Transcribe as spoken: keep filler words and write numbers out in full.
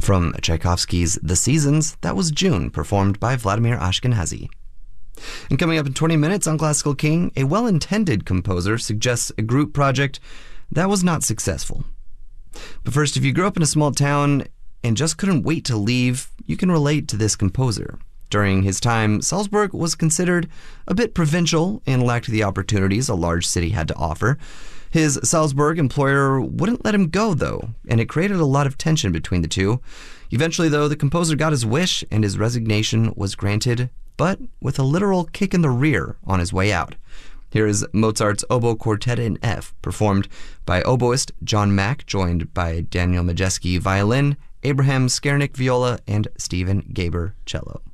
From Tchaikovsky's The Seasons, that was June, performed by Vladimir Ashkenazy. And coming up in twenty minutes on Classical King, a well-intended composer suggests a group project that was not successful. But first, if you grew up in a small town and just couldn't wait to leave, you can relate to this composer. During his time, Salzburg was considered a bit provincial and lacked the opportunities a large city had to offer. His Salzburg employer wouldn't let him go, though, and it created a lot of tension between the two. Eventually, though, the composer got his wish and his resignation was granted, but with a literal kick in the rear on his way out. Here is Mozart's Oboe Quartet in F, performed by oboist John Mack, joined by Daniel Majeski violin, Abraham Skernick viola, and Stephen Gaber cello.